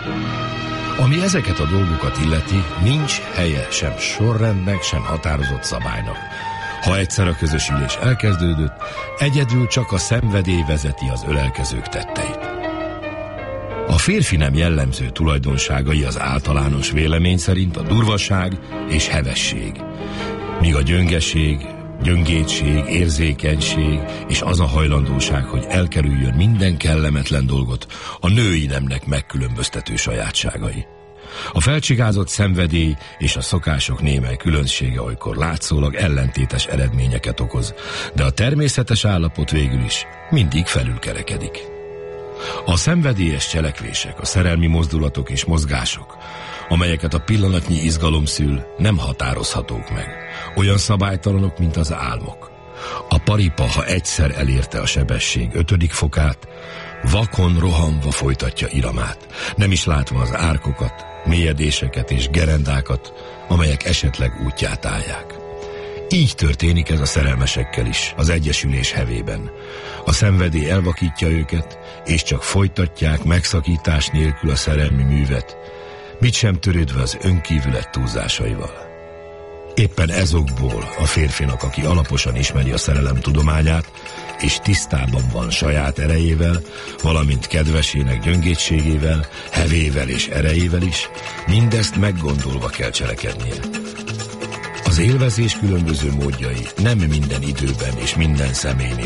Ami ezeket a dolgokat illeti, nincs helye sem sorrendnek, sem határozott szabálynak. Ha egyszer a közösülés elkezdődött, egyedül csak a szenvedély vezeti az ölelkezők tetteit. A férfi nem jellemző tulajdonságai az általános vélemény szerint a durvaság és hevesség, míg a gyöngeség, gyöngétség, érzékenység és az a hajlandóság, hogy elkerüljön minden kellemetlen dolgot, a női nemnek megkülönböztető sajátságai. A felcsigázott szenvedély és a szokások némely különbsége olykor látszólag ellentétes eredményeket okoz, de a természetes állapot végül is mindig felülkerekedik. A szenvedélyes cselekvések, a szerelmi mozdulatok és mozgások, amelyeket a pillanatnyi izgalom szül, nem határozhatók meg. Olyan szabálytalanok, mint az álmok. A paripa, ha egyszer elérte a sebesség 5. fokát, vakon rohanva folytatja iramát, nem is látva az árkokat, mélyedéseket és gerendákat, amelyek esetleg útját állják. Így történik ez a szerelmesekkel is, az egyesülés hevében. A szenvedély elvakítja őket, és csak folytatják megszakítás nélkül a szerelmi művet, mit sem törődve az önkívület túlzásaival. Éppen ezokból a férfinak, aki alaposan ismeri a szerelem tudományát, és tisztában van saját erejével, valamint kedvesének gyöngétségével, hevével és erejével is, mindezt meggondolva kell cselekednie. Az élvezés különböző módjai nem minden időben és minden személynél